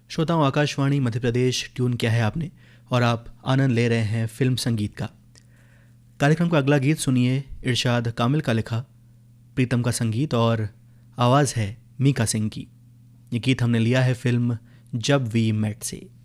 श्रोताओं, आकाशवाणी मध्य प्रदेश ट्यून किया है आपने और आप आनंद ले रहे हैं फिल्म संगीत का। कार्यक्रम का अगला गीत सुनिए, इरशाद कामिल का लिखा, प्रीतम का संगीत और आवाज़ है मीका सिंह की। ये गीत हमने लिया है फिल्म जब वी मेट से।